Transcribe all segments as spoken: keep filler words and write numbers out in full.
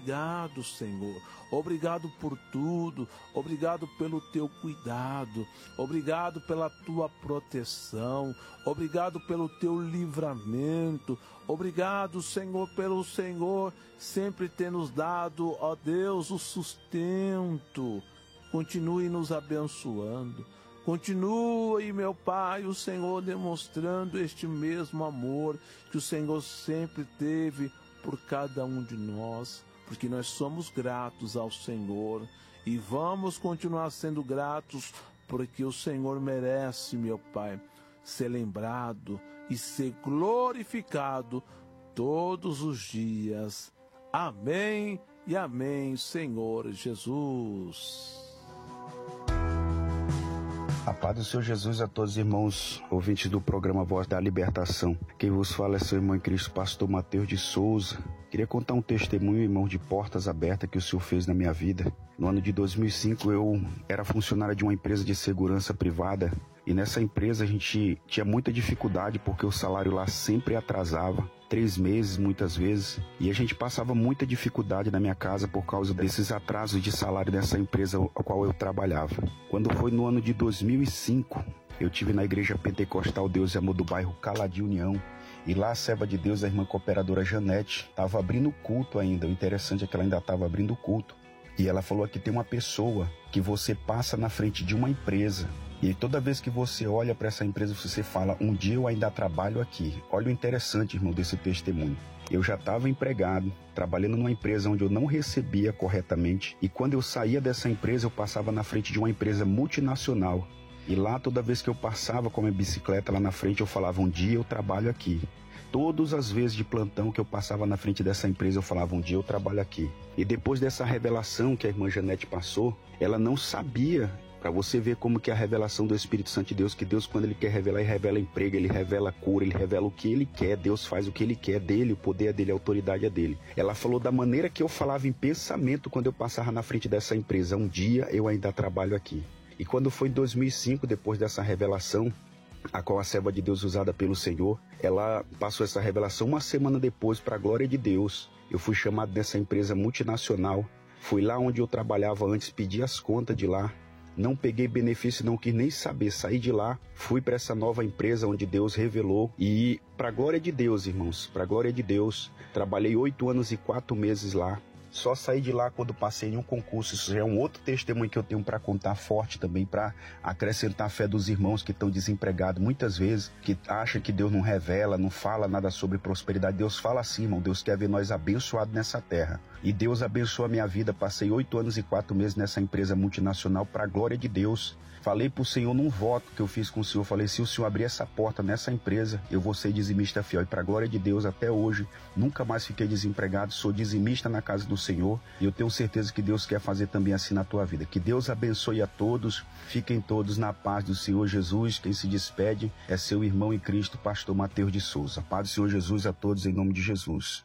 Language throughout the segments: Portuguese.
obrigado, Senhor. Obrigado por tudo. Obrigado pelo teu cuidado. Obrigado pela tua proteção. Obrigado pelo teu livramento. Obrigado, Senhor, pelo Senhor sempre ter nos dado, ó Deus, o sustento. Continue nos abençoando. Continue, meu Pai, o Senhor demonstrando este mesmo amor que o Senhor sempre teve por cada um de nós, porque nós somos gratos ao Senhor e vamos continuar sendo gratos, porque o Senhor merece, meu Pai, ser lembrado e ser glorificado todos os dias. Amém e amém, Senhor Jesus. A paz do Senhor Jesus a todos os irmãos ouvintes do programa Voz da Libertação. Quem vos fala é seu irmão em Cristo, pastor Mateus de Souza. Queria contar um testemunho, irmão, de portas abertas que o Senhor fez na minha vida. No ano de dois mil e cinco eu era funcionário de uma empresa de segurança privada e nessa empresa a gente tinha muita dificuldade porque o salário lá sempre atrasava. Três meses, muitas vezes, e a gente passava muita dificuldade na minha casa por causa desses atrasos de salário dessa empresa ao qual eu trabalhava. Quando foi no ano de dois mil e cinco, eu tive na igreja pentecostal Deus e Amor do bairro Caladim União, e lá a serva de Deus, a irmã cooperadora Janete, estava abrindo o culto ainda. O interessante é que ela ainda estava abrindo o culto, e ela falou que tem uma pessoa que você passa na frente de uma empresa, e toda vez que você olha para essa empresa, você fala, um dia eu ainda trabalho aqui. Olha o interessante, irmão, desse testemunho. Eu já estava empregado, trabalhando numa empresa onde eu não recebia corretamente. E quando eu saía dessa empresa, eu passava na frente de uma empresa multinacional. E lá, toda vez que eu passava com a minha bicicleta lá na frente, eu falava, um dia eu trabalho aqui. Todas as vezes de plantão que eu passava na frente dessa empresa, eu falava, um dia eu trabalho aqui. E depois dessa revelação que a irmã Janete passou, ela não sabia. Para você ver como que é a revelação do Espírito Santo de Deus, que Deus, quando Ele quer revelar, Ele revela emprego, Ele revela cura, Ele revela o que Ele quer. Deus faz o que Ele quer dele, o poder é dele, a autoridade é dele. Ela falou da maneira que eu falava em pensamento quando eu passava na frente dessa empresa. Um dia eu ainda trabalho aqui. E quando foi em dois mil e cinco, depois dessa revelação, a qual a serva de Deus usada pelo Senhor, ela passou essa revelação uma semana depois, para a glória de Deus. Eu fui chamado dessa empresa multinacional, fui lá onde eu trabalhava antes, pedi as contas de lá. Não peguei benefício, não quis nem saber, saí de lá, fui para essa nova empresa onde Deus revelou e para a glória de Deus, irmãos, para a glória de Deus, trabalhei oito anos e quatro meses lá. Só saí de lá quando passei em um concurso. Isso já é um outro testemunho que eu tenho para contar forte também, para acrescentar a fé dos irmãos que estão desempregados muitas vezes, que acham que Deus não revela, não fala nada sobre prosperidade. Deus fala assim, irmão. Deus quer ver nós abençoados nessa terra. E Deus abençoou a minha vida. Passei oito anos e quatro meses nessa empresa multinacional para a glória de Deus. Falei para o Senhor num voto que eu fiz com o Senhor. Falei, se o Senhor abrir essa porta nessa empresa, eu vou ser dizimista fiel. E para a glória de Deus, até hoje, nunca mais fiquei desempregado. Sou dizimista na casa do Senhor. E eu tenho certeza que Deus quer fazer também assim na tua vida. Que Deus abençoe a todos. Fiquem todos na paz do Senhor Jesus. Quem se despede é seu irmão em Cristo, pastor Mateus de Souza. Paz do Senhor Jesus a todos em nome de Jesus.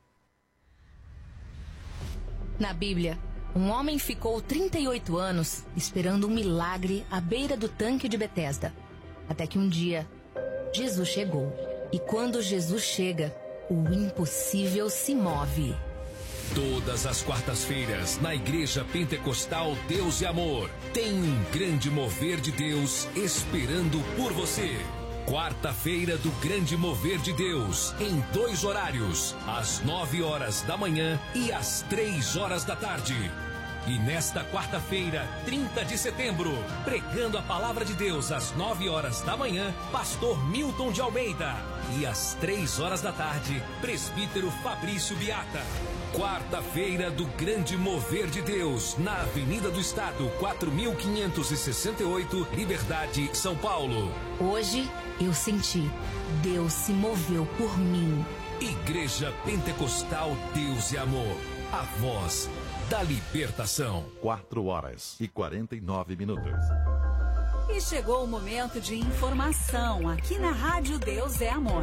Na Bíblia, um homem ficou trinta e oito anos esperando um milagre à beira do tanque de Betesda. Até que um dia, Jesus chegou. E quando Jesus chega, o impossível se move. Todas as quartas-feiras, na Igreja Pentecostal Deus e Amor, tem um grande mover de Deus esperando por você. Quarta-feira do Grande Mover de Deus, em dois horários, às nove horas da manhã e às três horas da tarde. E nesta quarta-feira, trinta de setembro, pregando a palavra de Deus às nove horas da manhã, pastor Milton de Almeida. E às três horas da tarde, presbítero Fabrício Biata. Quarta-feira do Grande Mover de Deus, na Avenida do Estado, quatro mil quinhentos e sessenta e oito, Liberdade, São Paulo. Hoje eu senti, Deus se moveu por mim. Igreja Pentecostal Deus e Amor, a voz da libertação. quatro horas e quarenta e nove minutos. E chegou o momento de informação aqui na Rádio Deus é Amor.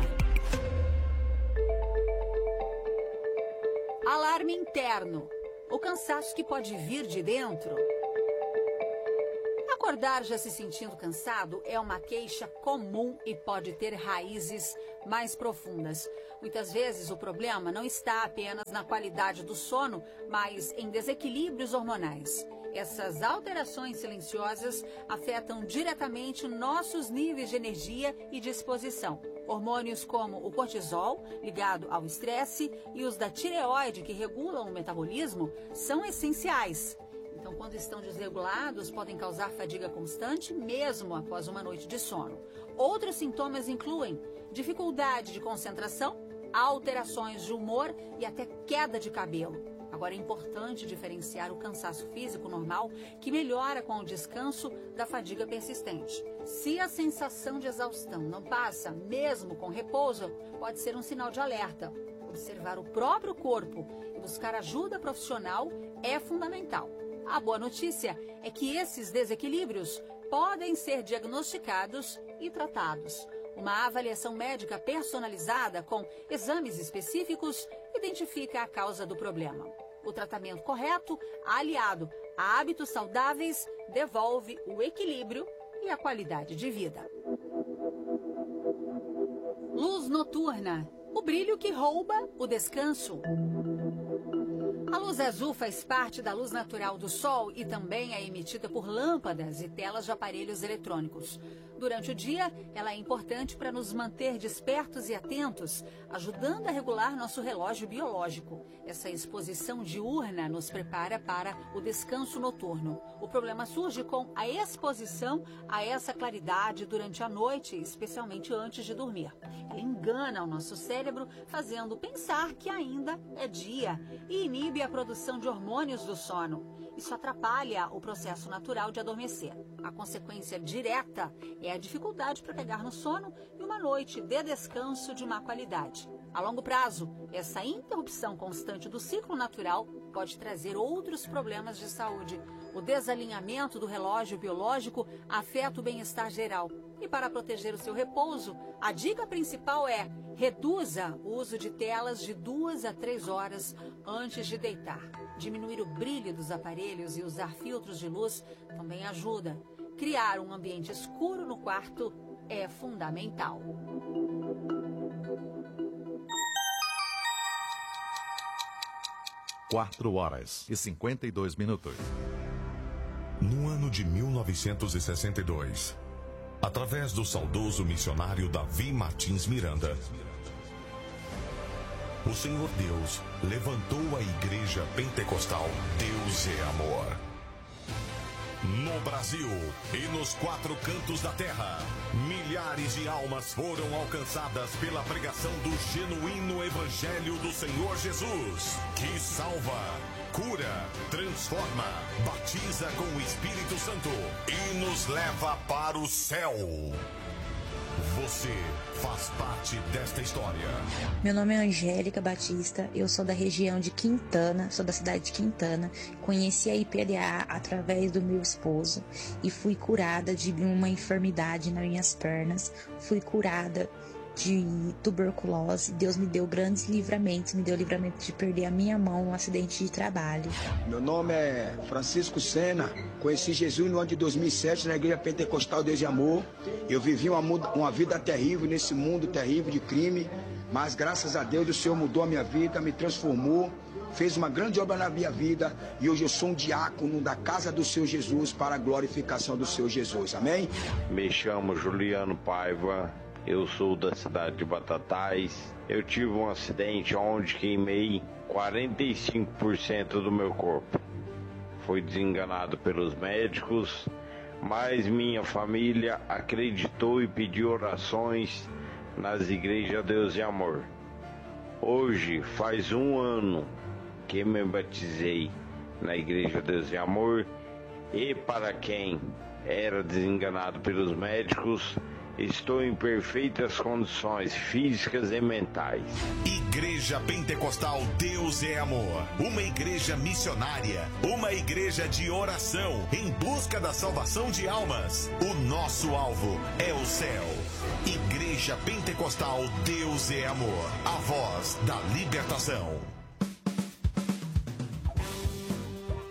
Alarme interno. O cansaço que pode vir de dentro. Acordar já se sentindo cansado é uma queixa comum e pode ter raízes mais profundas. Muitas vezes o problema não está apenas na qualidade do sono, mas em desequilíbrios hormonais. Essas alterações silenciosas afetam diretamente nossos níveis de energia e disposição. Hormônios como o cortisol, ligado ao estresse, e os da tireoide, que regulam o metabolismo, são essenciais. Então, quando estão desregulados, podem causar fadiga constante, mesmo após uma noite de sono. Outros sintomas incluem dificuldade de concentração, alterações de humor e até queda de cabelo. Agora, é importante diferenciar o cansaço físico normal, que melhora com o descanso, da fadiga persistente. Se a sensação de exaustão não passa, mesmo com repouso, pode ser um sinal de alerta. Observar o próprio corpo e buscar ajuda profissional é fundamental. A boa notícia é que esses desequilíbrios podem ser diagnosticados e tratados. Uma avaliação médica personalizada com exames específicos identifica a causa do problema. O tratamento correto, aliado a hábitos saudáveis, devolve o equilíbrio e a qualidade de vida. Luz noturna, o brilho que rouba o descanso. A luz azul faz parte da luz natural do Sol e também é emitida por lâmpadas e telas de aparelhos eletrônicos. Durante o dia, ela é importante para nos manter despertos e atentos, ajudando a regular nosso relógio biológico. Essa exposição diurna nos prepara para o descanso noturno. O problema surge com a exposição a essa claridade durante a noite, especialmente antes de dormir. Ela engana o nosso cérebro, fazendo pensar que ainda é dia e inibe a produção de hormônios do sono. Isso atrapalha o processo natural de adormecer. A consequência direta é a dificuldade para pegar no sono e uma noite de descanso de má qualidade. A longo prazo, essa interrupção constante do ciclo natural pode trazer outros problemas de saúde. O desalinhamento do relógio biológico afeta o bem-estar geral. E para proteger o seu repouso, a dica principal é: reduza o uso de telas de duas a três horas antes de deitar. Diminuir o brilho dos aparelhos e usar filtros de luz também ajuda. Criar um ambiente escuro no quarto é fundamental. Quatro horas e cinquenta e dois minutos. No ano de mil novecentos e sessenta e dois, através do saudoso missionário Davi Martins Miranda, o Senhor Deus levantou a Igreja Pentecostal Deus é Amor. No Brasil e nos quatro cantos da terra, milhares de almas foram alcançadas pela pregação do genuíno Evangelho do Senhor Jesus, que salva, cura, transforma, batiza com o Espírito Santo e nos leva para o céu. Você faz parte desta história. Meu nome é Angélica Batista, eu sou da região de Quintana, sou da cidade de Quintana. Conheci a I P D A através do meu esposo e fui curada de uma enfermidade nas minhas pernas. Fui curada de tuberculose. Deus me deu grandes livramentos, me deu livramento de perder a minha mão em um acidente de trabalho. Meu nome é Francisco Sena, conheci Jesus no ano de dois mil e sete na Igreja Pentecostal Deus e Amor. Eu vivi uma, uma vida terrível nesse mundo terrível de crime, mas graças a Deus o Senhor mudou a minha vida, me transformou, fez uma grande obra na minha vida e hoje eu sou um diácono da casa do Senhor Jesus para a glorificação do Senhor Jesus. Amém? Me chamo Juliano Paiva. Eu sou da cidade de Batatais. Eu tive um acidente onde queimei quarenta e cinco por cento do meu corpo. Fui desenganado pelos médicos, mas minha família acreditou e pediu orações nas igrejas Deus e Amor. Hoje faz um ano que me batizei na Igreja Deus e Amor e, para quem era desenganado pelos médicos, estou em perfeitas condições físicas e mentais. Igreja Pentecostal Deus é Amor. Uma igreja missionária. Uma igreja de oração em busca da salvação de almas. O nosso alvo é o céu. Igreja Pentecostal Deus é Amor. A voz da libertação.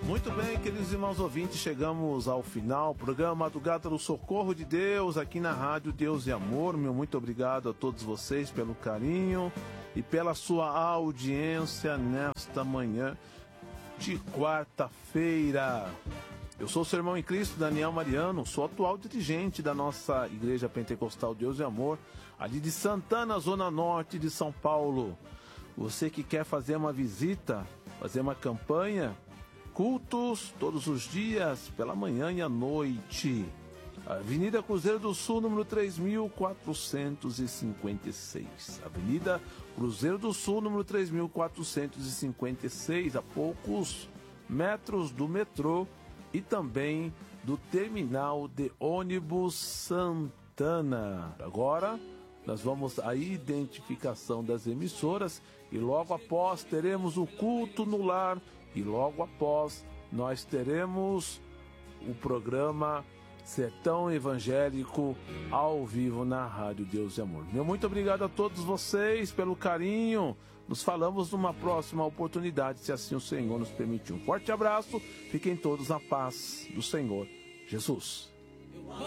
Muito bem, queridos irmãos ouvintes, chegamos ao final. Programa Madrugada do Socorro de Deus, aqui na Rádio Deus e Amor. Meu muito obrigado a todos vocês pelo carinho e pela sua audiência nesta manhã de quarta-feira. Eu sou o seu irmão em Cristo, Daniel Mariano, sou atual dirigente da nossa Igreja Pentecostal Deus e Amor, ali de Santana, Zona Norte de São Paulo. Você que quer fazer uma visita, fazer uma campanha, cultos todos os dias, pela manhã e à noite. Avenida Cruzeiro do Sul, número três mil quatrocentos e cinquenta e seis. Avenida Cruzeiro do Sul, número três mil quatrocentos e cinquenta e seis, a poucos metros do metrô e também do terminal de ônibus Santana. Agora, nós vamos à identificação das emissoras e logo após teremos o culto no lar e logo após nós teremos o programa Sertão Evangélico ao vivo na Rádio Deus e Amor. Meu muito obrigado a todos vocês pelo carinho. Nos falamos numa próxima oportunidade, se assim o Senhor nos permitir. Um forte abraço, fiquem todos na paz do Senhor Jesus.